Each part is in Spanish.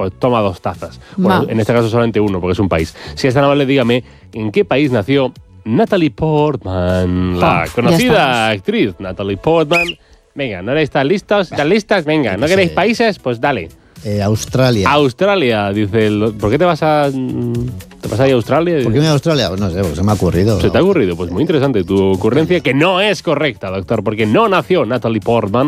pues toma 2 tazas. Bueno, en este caso solamente uno, porque es un país. Si es tan amable, dígame, ¿en qué país nació Natalie Portman? La conocida actriz Natalie Portman. Venga, ¿no estáis listos? ¿Están listas? Venga, ¿no queréis países? Pues dale. Australia. Australia, dice ¿por qué te vas a ir a Australia? ¿Por qué me voy a Australia? Pues no sé, porque se me ha ocurrido. ¿Se te ha ocurrido? Pues muy interesante tu ocurrencia, que no es correcta, doctor, porque no nació Natalie Portman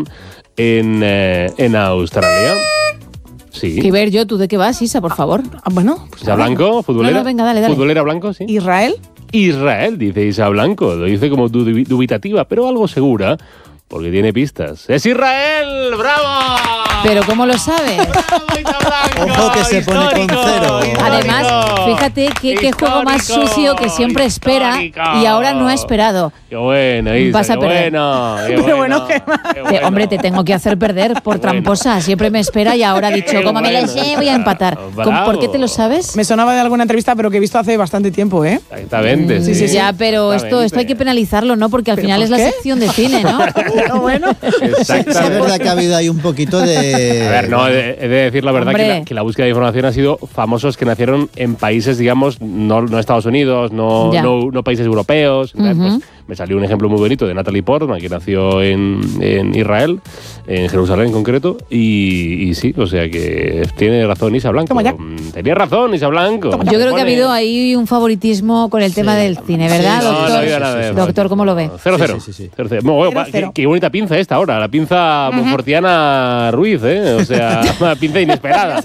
en Australia. Sí. Y ver yo, ¿tú de qué vas, Isa, por favor? Bueno. Pues Isa Blanco, futbolera. No, venga, dale. Futbolera Blanco, sí. ¿Israel? Israel, dice Isa Blanco. Lo dice como dubitativa, pero algo segura, porque tiene pistas. ¡Es Israel! ¡Bravo! ¿Pero cómo lo sabes? Ojo que se pone con 0. Además, fíjate qué juego más sucio que siempre espera y ahora no ha esperado. ¡Qué bueno, Isa! Vas a perder. Pero bueno, ¿qué más? Hombre, te tengo que hacer perder por tramposa. Siempre me espera y ahora ha dicho, como me la sé, voy a empatar. ¿Por qué te lo sabes? Me sonaba de alguna entrevista, pero que he visto hace bastante tiempo, ¿eh? Exactamente. Sí. Ya, pero esto hay que penalizarlo, ¿no? Porque al final es la sección de cine, ¿no? Bueno. Es verdad que ha habido ahí un poquito de... A ver, no, he de decir la verdad que la búsqueda de información ha sido famosos que nacieron en países, digamos, no Estados Unidos, no países europeos. Pues me salió un ejemplo muy bonito de Natalie Portman, que nació en Israel, en Jerusalén en concreto, y sí, o sea que tiene razón Isa Blanco. Tenía razón Isa Blanco. Yo creo que ha habido ahí un favoritismo con el tema del cine, ¿verdad, doctor? No había nada de eso. Doctor, ¿cómo lo ve? 0-0. Sí. 0-0. Qué bonita pinza esta ahora, la pinza Monfortiana Ruiz, ¿eh? O sea, una pinza inesperada.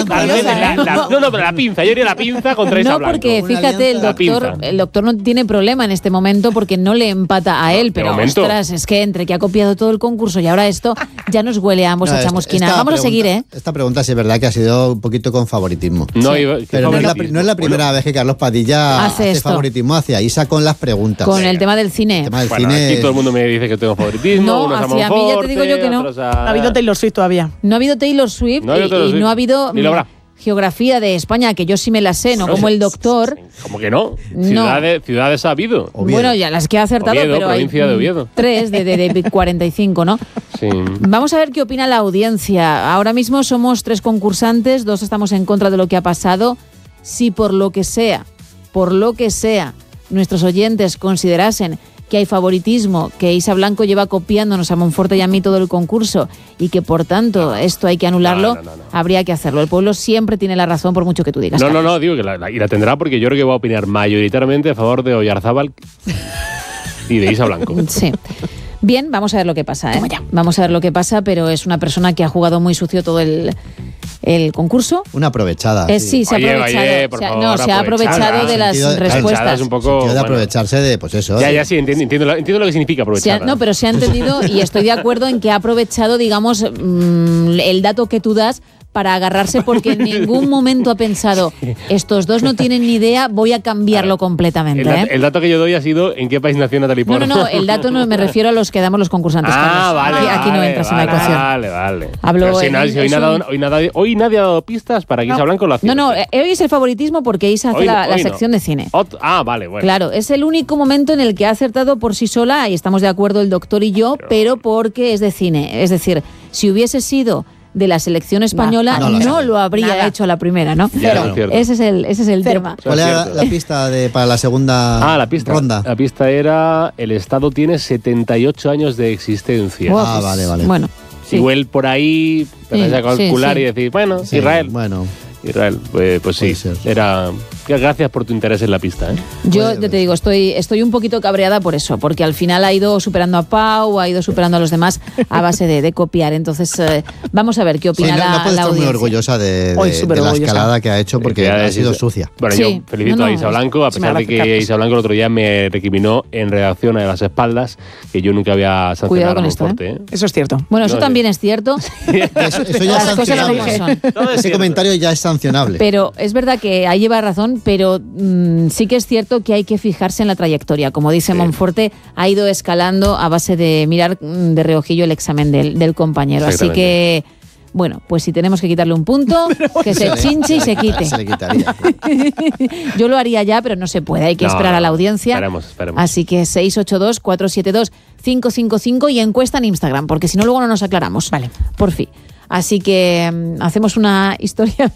No, pero la pinza, yo iría la pinza contra Isa Blanco. No, porque fíjate, el doctor no tiene problema en este momento porque no le empata a él, pero ostras, es que entre que ha copiado todo el concurso y ahora esto, ya nos huele a ambos a chamusquina. Vamos a seguir, ¿eh? Esta pregunta sí es verdad que ha sido un poquito con favoritismo. Pero no es la primera vez que Carlos Padilla hace favoritismo hacia Isa con las preguntas. Con el tema del cine. Aquí todo el mundo me dice que tengo favoritismo. No, hacia mí ya te digo yo que no. No ha habido Taylor Swift todavía. No ha habido Taylor Swift y no ha habido geografía de España, que yo sí me la sé, ¿no? Como el doctor. ¿Cómo que no? Ciudades ha habido. Oviedo. Bueno, ya las que ha acertado, Oviedo, pero provincia hay de Oviedo. 3 de 45, ¿no? Sí. Vamos a ver qué opina la audiencia. Ahora mismo somos 3 concursantes, 2 estamos en contra de lo que ha pasado. Si por lo que sea, nuestros oyentes considerasen que hay favoritismo, que Isa Blanco lleva copiándonos a Monforte y a mí todo el concurso y que por tanto esto hay que anularlo, habría que hacerlo. El pueblo siempre tiene la razón por mucho que tú digas. No, digo que la tendrá porque yo creo que va a opinar mayoritariamente a favor de Oyarzábal y de Isa Blanco. Sí. Bien, vamos a ver lo que pasa, ¿eh? Vamos a ver lo que pasa, pero es una persona que ha jugado muy sucio todo el concurso. Una aprovechada. Sí, se ha aprovechado. Se ha aprovechado de las respuestas. Un poco, de aprovecharse de, pues eso. Sí, entiendo lo que significa aprovechar. Pero se ha entendido y estoy de acuerdo en que ha aprovechado, digamos, el dato que tú das para agarrarse porque en ningún momento ha pensado estos dos no tienen ni idea, voy a cambiarlo completamente. El dato que yo doy ha sido en qué país nació Natalie Portman. No, el dato no me refiero a los que damos los concursantes. Carlos. Aquí no entras en la ecuación. Vale. Hablo hoy nadie ha dado pistas para que Isa Blanco lo haga. No, hoy es el favoritismo porque Isa hace la sección de cine. Vale, bueno. Claro, es el único momento en el que ha acertado por sí sola, y estamos de acuerdo el doctor y yo, pero porque es de cine. Es decir, si hubiese sido de la selección española, no lo habría hecho a la primera, ¿no? Ese es el tema. ¿Cuál era la pista para la segunda ronda? La pista era: el Estado tiene 78 años de existencia. Vale. Bueno, sí. Igual por ahí empezáis a calcular y decir, Israel. Israel, pues sí, era... Gracias por tu interés en la pista, ¿eh? Yo te digo, estoy un poquito cabreada por eso, porque al final ha ido superando a Pau, ha ido superando a los demás a base de copiar. Entonces, vamos a ver qué opina la audiencia. No puedes estar muy orgullosa de la escalada que ha hecho, porque ha sido sucia. Bueno, yo felicito a Isa Blanco, a pesar de que Isa Blanco el otro día me recriminó en redacción a las espaldas que yo nunca había sancionado a Monforte, ¿eh? Eso es cierto. Bueno, eso también es cierto. Eso ya es sancionable. Ese comentario ya es sancionable. Pero es verdad que ahí lleva razón, pero sí que es cierto que hay que fijarse en la trayectoria. Como dice Monforte, ha ido escalando a base de mirar de reojillo el examen del compañero. Así que, bueno, pues si tenemos que quitarle un punto, que se chinche y se quite. Se le quitaría. Yo lo haría ya, pero no se puede. Hay que esperar a la audiencia. Esperemos. Así que 682-472-555 y encuesta en Instagram, porque si no luego no nos aclaramos. Vale. Por fin. Así que hacemos una historia